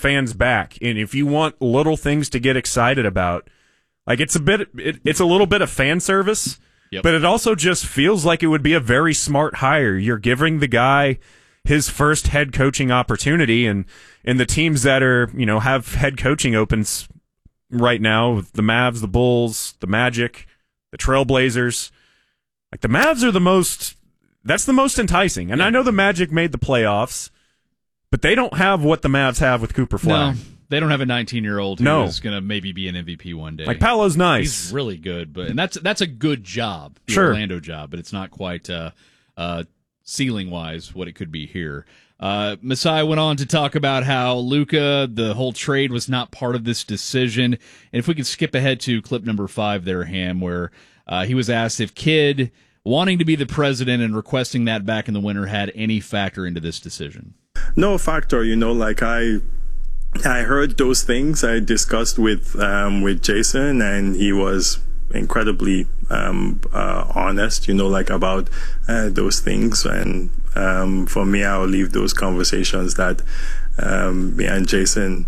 fans back, and if you want little things to get excited about, like it's a little bit of fan service, but it also just feels like it would be a very smart hire. You're giving the guy his first head coaching opportunity, and the teams that are, have head coaching opens right now, the Mavs, the Bulls, the Magic, the Trailblazers, like the Mavs are that's the most enticing. And I know the Magic made the playoffs, but they don't have what the Mavs have with Cooper Flag. No, they don't have a 19-year-old who is going to maybe be an MVP one day. Like Paolo's nice. He's really good, and that's a good job, the sure. Orlando job, but it's not quite ceiling-wise what it could be here. Masai went on to talk about how Luka, the whole trade was not part of this decision. And if we could skip ahead to clip number 5 there, Ham, where he was asked if Kidd wanting to be the president and requesting that back in the winter had any factor into this decision. No factor, I heard those things. I discussed with Jason, and he was incredibly honest, about those things. And for me, I'll leave those conversations that me and Jason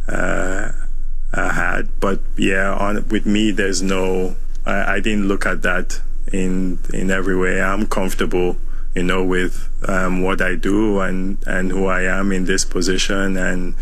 had. But with me, there's no. I didn't look at that in every way. I'm comfortable, with what I do and who I am in this position, and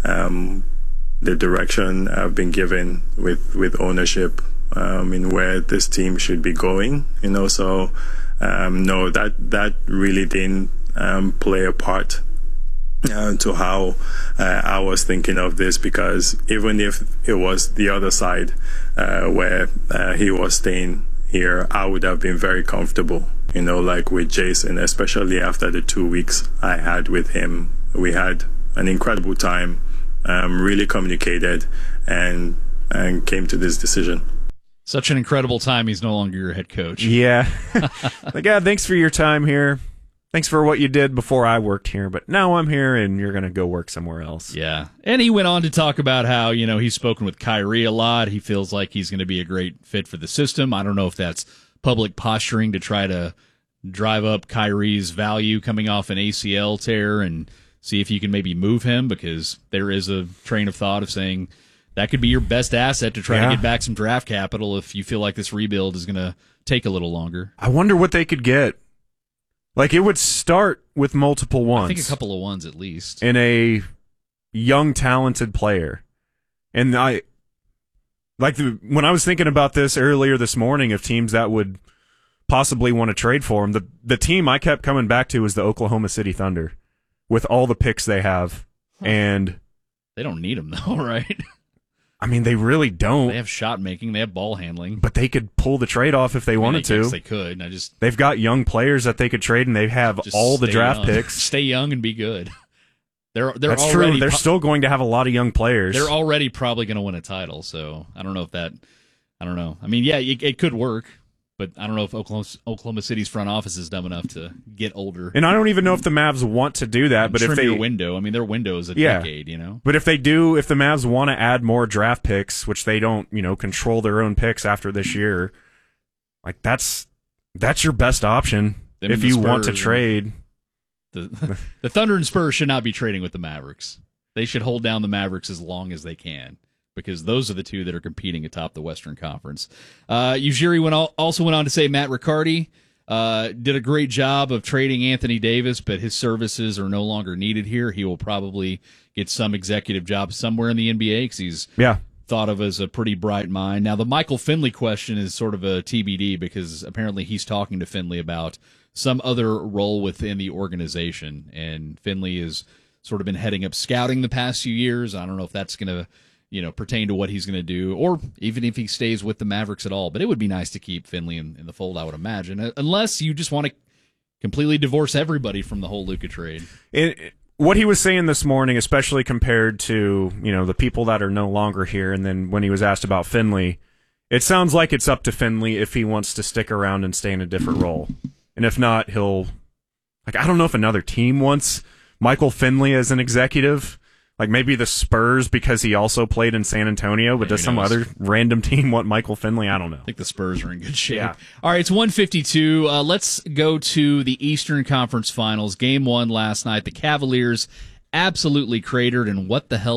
the direction I've been given with ownership in where this team should be going. So no, that really didn't play a part to how I was thinking of this, because even if it was the other side where he was staying here, I would have been very comfortable, like with Jason, especially after the 2 weeks I had with him. We had an incredible time, really communicated, and came to this decision. Such an incredible time, he's no longer your head coach. Yeah. Thanks for your time here. Thanks for what you did before I worked here, but now I'm here and you're going to go work somewhere else. Yeah. And he went on to talk about how, he's spoken with Kyrie a lot. He feels like he's going to be a great fit for the system. I don't know if that's public posturing to try to drive up Kyrie's value coming off an ACL tear and see if you can maybe move him, because there is a train of thought of saying that could be your best asset to try to get back some draft capital if you feel like this rebuild is going to take a little longer. I wonder what they could get. Like, it would start with multiple ones. I think a couple of ones at least. In a young, talented player. And when I was thinking about this earlier this morning of teams that would possibly want to trade for him, the team I kept coming back to is the Oklahoma City Thunder, with all the picks they have. And they don't need him, though, right? I mean, they really don't. They have shot making, they have ball handling, but they could pull the trade off if they wanted to. Yes, they could. They've got young players that they could trade, and they have all the draft picks. Stay young and be good. That's true. They're still going to have a lot of young players. They're already probably going to win a title. So I don't know if that. I don't know. I mean, yeah, it could work. But I don't know if Oklahoma City's front office is dumb enough to get older. And I don't even know if the Mavs want to do that. But if their window, I mean, their window is a decade, But if they do, if the Mavs want to add more draft picks, which they don't, control their own picks after this year, like that's your best option if you want to trade. The Thunder and Spurs should not be trading with the Mavericks. They should hold down the Mavericks as long as they can, because those are the two that are competing atop the Western Conference. Ujiri also went on to say Matt Riccardi did a great job of trading Anthony Davis, but his services are no longer needed here. He will probably get some executive job somewhere in the NBA because he's thought of as a pretty bright mind. Now, the Michael Finley question is sort of a TBD, because apparently he's talking to Finley about some other role within the organization, and Finley has sort of been heading up scouting the past few years. I don't know if that's going to pertain to what he's going to do, or even if he stays with the Mavericks at all. But it would be nice to keep Finley in the fold, I would imagine, unless you just want to completely divorce everybody from the whole Luka trade. What he was saying this morning, especially compared to, the people that are no longer here, and then when he was asked about Finley, it sounds like it's up to Finley if he wants to stick around and stay in a different role. And if not, I don't know if another team wants Michael Finley as an executive. Like maybe the Spurs, because he also played in San Antonio, but does some other random team want Michael Finley? I don't know. I think the Spurs are in good shape. Yeah. All right, it's 152. Let's go to the Eastern Conference Finals. Game 1 last night. The Cavaliers absolutely cratered, and what the hell